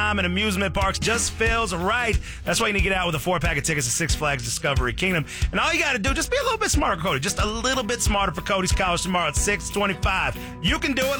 time in amusement parks just feels right. That's why you need to get out with a 4-pack of tickets to Six Flags Discovery Kingdom. And all you got to do, just be a little bit smarter, Cody. Just a little bit smarter for Cody's College tomorrow at 6:25. You can do it.